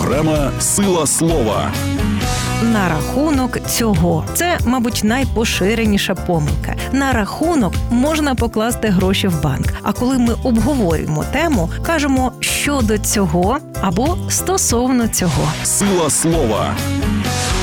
Програма «Сила слова». На рахунок цього. Це, мабуть, найпоширеніша помилка. На рахунок можна покласти гроші в банк. А коли ми обговорюємо тему, кажемо «щодо цього» або «стосовно цього». «Сила слова».